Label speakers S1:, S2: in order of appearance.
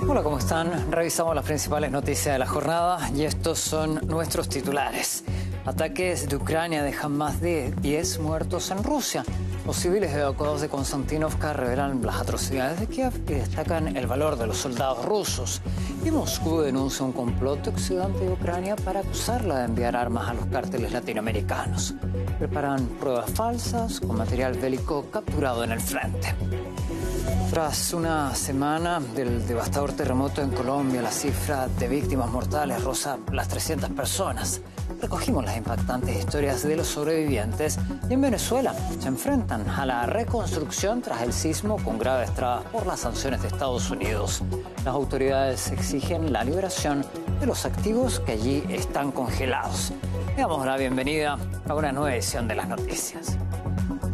S1: Hola, ¿cómo están? Revisamos las principales noticias de la jornada y estos son nuestros titulares. Ataques de Ucrania dejan más de 10 muertos en Rusia. Los civiles evacuados de Konstantinovka revelan las atrocidades de Kiev y destacan el valor de los soldados rusos. Y Moscú denuncia un complot de Occidente y Ucrania para acusarla de enviar armas a los cárteles latinoamericanos. Preparan pruebas falsas con material bélico capturado en el frente. Tras una semana del devastador terremoto en Colombia, la cifra de víctimas mortales roza las 300 personas. Recogimos las impactantes historias de los sobrevivientes y en Venezuela se enfrentan a la reconstrucción tras el sismo con graves trabas por las sanciones de Estados Unidos. Las autoridades exigen la liberación de los activos que allí están congelados. Le damos la bienvenida a una nueva edición de las noticias.